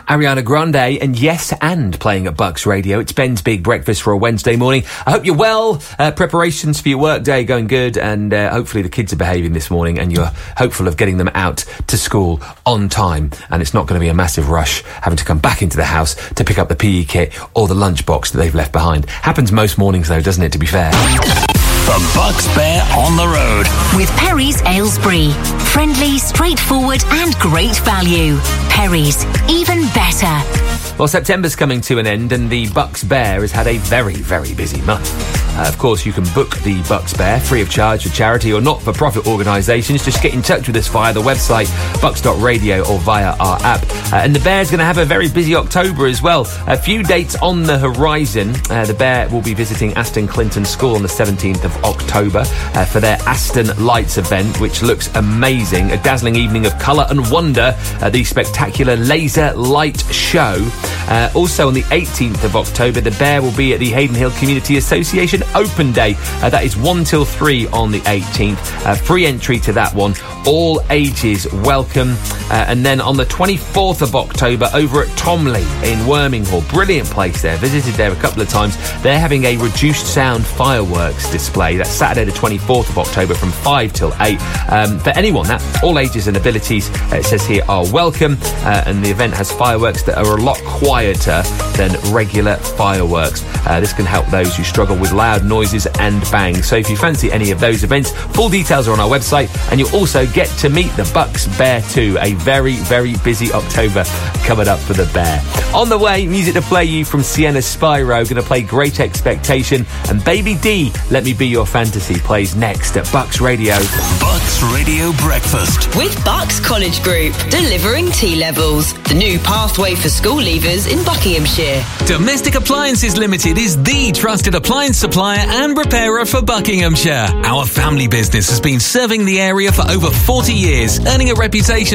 Ariana Grande and Yes And playing at Bucks Radio. It's Ben's Big Breakfast for a Wednesday morning. I hope you're well. Preparations for your work day going good, and hopefully the kids are behaving this morning and you're hopeful of getting them out to school on time, and it's not going to be a massive rush having to come back into the house to pick up the PE kit or the lunchbox that they've left behind. Happens most mornings though, doesn't it, to be fair? The Bucks Bear on the road. With Perry's Aylesbury. Friendly, straightforward and great value. Perry's, even better. Well, September's coming to an end and the Bucks Bear has had a very, very busy month. Of course, you can book the Bucks Bear free of charge for charity or not-for-profit organisations. Just get in touch with us via the website, bucks.radio, or via our app. And the Bear's going to have a very busy October as well. A few dates on the horizon. The Bear will be visiting Aston Clinton School on the 17th of October for their Aston Lights event, which looks amazing. A dazzling evening of colour and wonder at the spectacular laser light show. Also on the 18th of October, the Bear will be at the Hayden Hill Community Association Open Day. That is 1 till 3 on the 18th. Free entry to that one. All ages welcome. And then on the 24th of October, over at Tomley in Worminghall. Brilliant place there. Visited there a couple of times. They're having a reduced sound fireworks display. That's Saturday the 24th of October from 5 till 8. For anyone, all ages and abilities, it says here, are welcome. And the event has fireworks that are a lot quieter than regular fireworks. This can help those who struggle with loud noises and bangs. So if you fancy any of those events, full details are on our website, and you'll also get to meet the Bucks Bear too. A very, very busy October coming up for the Bear. On the way, music to play you from Sienna Spyro. Going to play Great Expectation, and Baby D, Let Me Be Your Fantasy, plays next at Bucks Radio. Bucks Radio Breakfast. With Bucks College Group, delivering T-levels. The new pathway for school leavers in Buckinghamshire. Domestic Appliances Limited is the trusted appliance supplier and repairer for Buckinghamshire. Our family business has been serving the area for over 40 years, earning a reputation